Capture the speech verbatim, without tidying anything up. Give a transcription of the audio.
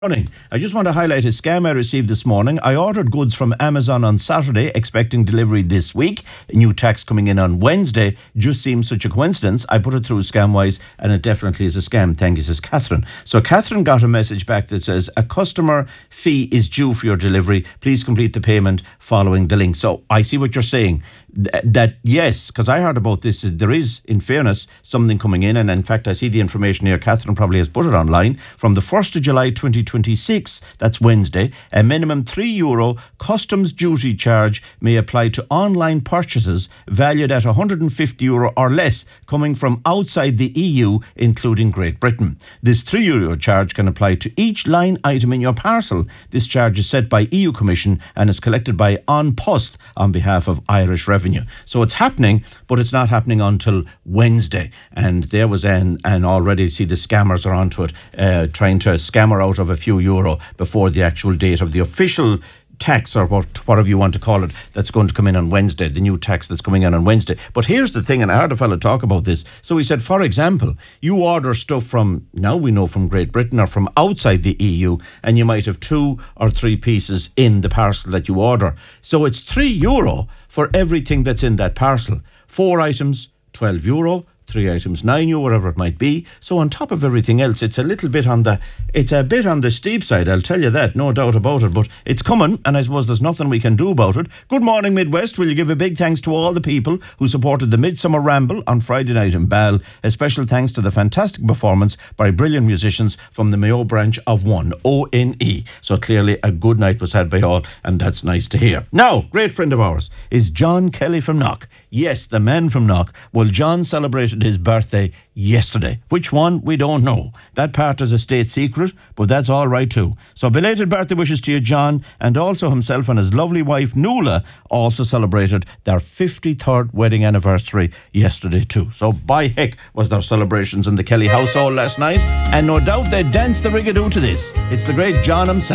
Morning. I just want to highlight a scam I received this morning. I ordered goods from Amazon on Saturday, expecting delivery this week. A new tax coming in on Wednesday. Just seems such a coincidence. I put it through Scamwise, and it definitely is a scam. Thank you, says Catherine. So Catherine got a message back that says, a customer fee is due for your delivery. Please complete the payment following the link. So I see what you're saying. Th- that, yes, because I heard about this. There is, in fairness, something coming in. And in fact, I see the information here. Catherine probably has put it online. From the first of July twenty twenty-six, that's Wednesday, a minimum three euro customs duty charge may apply to online purchases valued at one hundred fifty euro or less coming from outside the E U, including Great Britain. This three euro charge can apply to each line item in your parcel. This charge is set by E U Commission and is collected by An Post on behalf of Irish Revenue. So it's happening, but it's not happening until Wednesday. And there was an, and already see the scammers are onto it, uh, trying to scammer out of a few euro before the actual date of the official tax, or what, whatever you want to call it, that's going to come in on Wednesday, the new tax that's coming in on Wednesday. But here's the thing, and I heard a fella talk about this. So he said, for example, you order stuff from, now we know, from Great Britain or from outside the E U, and you might have two or three pieces in the parcel that you order. So it's three euro for everything that's in that parcel. Four items, twelve euro. Three items, nine euro, whatever it might be. So on top of everything else, it's a little bit on the, it's a bit on the steep side, I'll tell you that, no doubt about it. But it's coming, and I suppose there's nothing we can do about it. Good morning, Midwest. Will you give a big thanks to all the people who supported the Midsummer Ramble on Friday night in Ball? A special thanks to the fantastic performance by brilliant musicians from the Mayo branch of One, O N E. So clearly a good night was had by all, and that's nice to hear. Now, great friend of ours is John Kelly from Knock. Yes, the man from Knock. Well, John celebrated his birthday yesterday. Which one? We don't know. That part is a state secret, but that's all right too. So belated birthday wishes to you, John, and also himself and his lovely wife, Nuala, also celebrated their fifty-third wedding anniversary yesterday too. So by heck was there celebrations in the Kelly household last night, and no doubt they danced the rigadoo to this. It's the great John himself.